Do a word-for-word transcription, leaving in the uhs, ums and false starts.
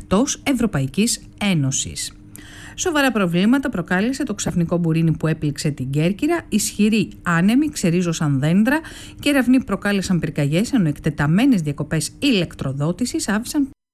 εκτός Ευρωπαϊκής Ένωσης. Σοβαρά προβλήματα προκάλεσε το ξαφνικό μπουρίνι που έπληξε την Κέρκυρα. Ισχυροί άνεμοι ξερίζωσαν δέντρα, κεραυνοί προκάλεσαν πυρκαγιές, ενώ εκτεταμένες διακοπές ηλεκτροδότησης άφησαν